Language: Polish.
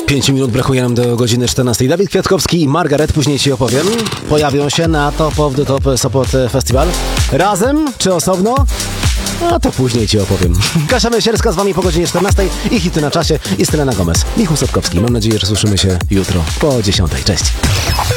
5 minut brakuje nam do godziny 14. Dawid Kwiatkowski i Margaret, później Ci opowiem. Pojawią się na Top of the Top Sopot Festival. Razem czy osobno? A to później Ci opowiem. Kasia Mysierska z Wami po godzinie 14 i hity na czasie i Selena Gomez. Michał Sotkowski. Mam nadzieję, że słyszymy się jutro po 10. Cześć.